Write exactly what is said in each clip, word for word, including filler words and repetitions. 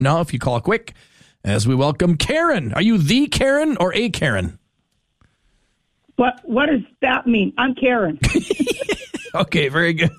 now if you call quick, as we welcome Karen. Are you the Karen or a Karen? What What does that mean? I'm Karen. Okay, very good.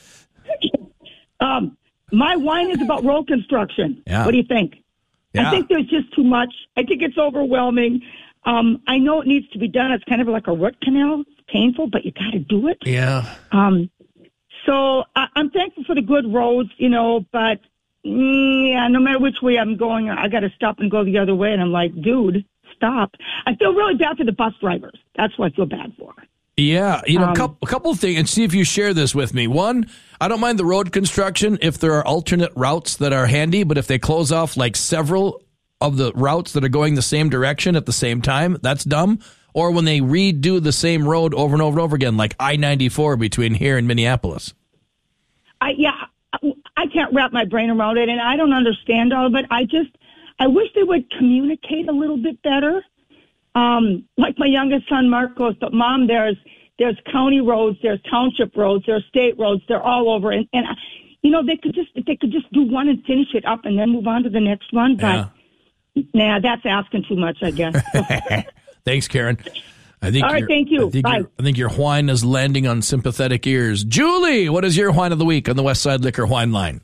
um, my whine is about road construction. Yeah. What do you think? Yeah. I think there's just too much. I think it's overwhelming. Um, I know it needs to be done. It's kind of like a root canal. It's painful, but you got to do it. Yeah. Um, so I, I'm thankful for the good roads, you know, but mm, yeah, no matter which way I'm going, I got to stop and go the other way. And I'm like, dude, stop. I feel really bad for the bus drivers. That's what I feel bad for. Yeah, you know, a Um, couple, a couple of things, and see if you share this with me. One, I don't mind the road construction if there are alternate routes that are handy, but if they close off like several of the routes that are going the same direction at the same time, that's dumb. Or when they redo the same road over and over and over again, like I ninety-four between here and Minneapolis. I yeah, I can't wrap my brain around it, and I don't understand all of it. I just, I wish they would communicate a little bit better. Um, like my youngest son, Mark, goes, but Mom, there's there's county roads, there's township roads, there's state roads, they're all over. And, and you know, they could just if they could just do one and finish it up and then move on to the next one. But, Yeah. nah, that's asking too much, I guess. Thanks, Karen. I think All right, your- thank you. I think, Bye. your, I think your whine is landing on sympathetic ears. Julie, what is your whine of the week on the West Side Liquor Whine Line?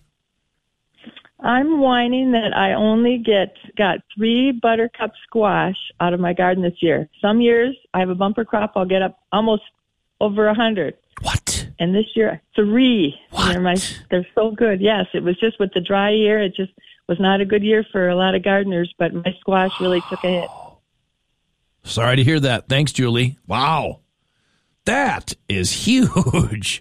I'm whining that I only get got three buttercup squash out of my garden this year. Some years I have a bumper crop. I'll get up almost over a hundred. What? And this year, three. What? They're, my, they're so good. Yes, it was just with the dry year. It just was not a good year for a lot of gardeners, but my squash really took a hit. Sorry to hear that. Thanks, Julie. Wow. That is huge.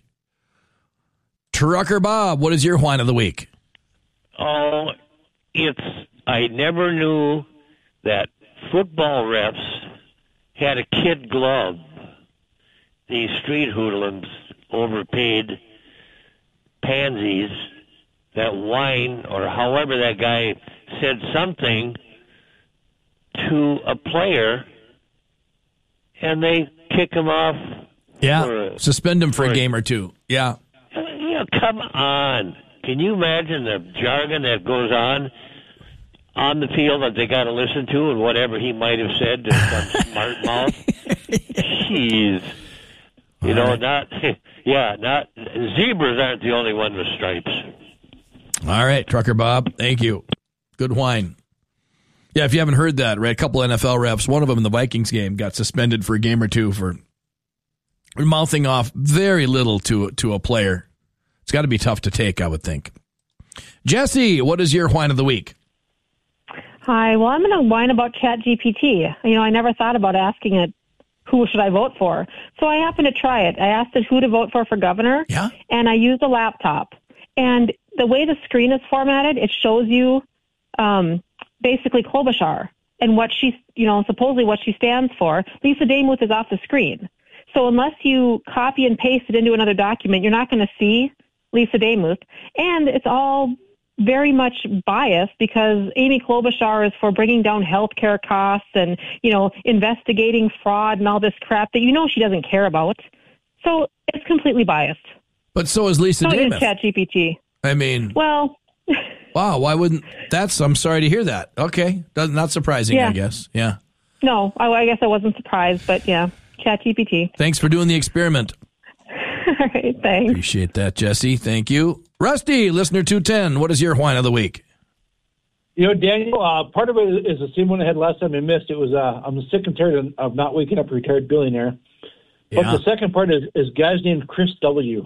Trucker Bob, what is your whine of the week? Oh, it's, I never knew that football refs had a kid glove. These street hoodlums, overpaid pansies that whine, or however that guy said something to a player, and they kick him off. Yeah, for- suspend him for a for- game or two. Yeah. Yeah, come on. Can you imagine the jargon that goes on on the field that they got to listen to and whatever he might have said to some smart mouth? Jeez. You All know, right. not, yeah, not, zebras aren't the only one with stripes. All right, Trucker Bob, thank you. Good whine. Yeah, if you haven't heard that, right, a couple N F L refs, one of them in the Vikings game got suspended for a game or two for mouthing off very little to to a player. It's got to be tough to take, I would think. Jesse, what is your whine of the week? Hi. Well, I'm going to whine about ChatGPT. You know, I never thought about asking it, who should I vote for? So I happened to try it. I asked it who to vote for for governor, Yeah. and I used a laptop. And the way the screen is formatted, it shows you um, basically Klobuchar and what she's, you know, supposedly what she stands for. Lisa Demuth is off the screen. So unless you copy and paste it into another document, you're not going to see Lisa Demuth. And it's all very much biased because Amy Klobuchar is for bringing down healthcare costs and, you know, investigating fraud and all this crap that you know she doesn't care about. So it's completely biased. But so is Lisa So is Demuth. ChatGPT. I mean, Well, wow, why wouldn't, that's, I'm sorry to hear that. Okay, Does- not surprising, Yeah. I guess. Yeah. no, I, I guess I wasn't surprised, but yeah, ChatGPT. Thanks for doing the experiment. All right, thanks. Appreciate that, Jesse. Thank you. Rusty, listener two ten, what is your whine of the week? You know, Daniel, uh, part of it is the same one I had last time I missed. It was uh, I'm sick and tired of, of not waking up a retired billionaire. But Yeah. the second part is, is guys named Chris W.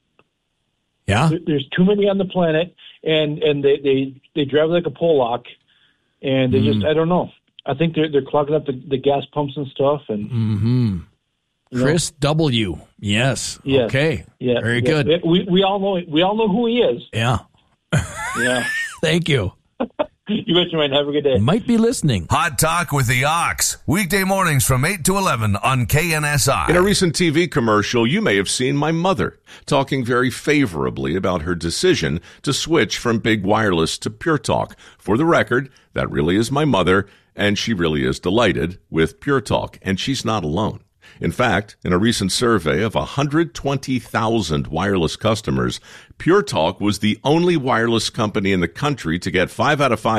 Yeah? There- There's too many on the planet, and, and they, they, they drive like a Pollock, and they just, I don't know. I think they're they're clogging up the, the gas pumps and stuff. And Mm-hmm. Chris W. Yes. Yes. Okay. yeah, Very yeah. good. We we all know we all know who he is. Yeah. Yeah. Thank you. You bet you might. Have a good day. Might be listening. Hot Talk with the Ox. Weekday mornings from eight to eleven on K N S I. In a recent T V commercial, you may have seen my mother talking very favorably about her decision to switch from Big Wireless to Pure Talk. For the record, that really is my mother, and she really is delighted with Pure Talk, and she's not alone. In fact, in a recent survey of one hundred twenty thousand wireless customers, Pure Talk was the only wireless company in the country to get five out of five